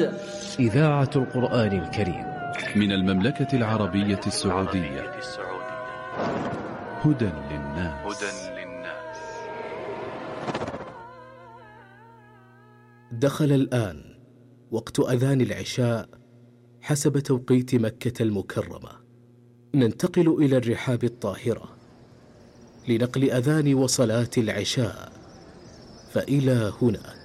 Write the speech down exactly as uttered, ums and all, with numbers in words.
الهدى. إذاعة القرآن الكريم من المملكة العربية السعودية. هدى للناس. دخل الآن وقت أذان العشاء حسب توقيت مكة المكرمة. ننتقل إلى الرحاب الطاهرة لنقل أذان وصلاة العشاء، فإلى هناك.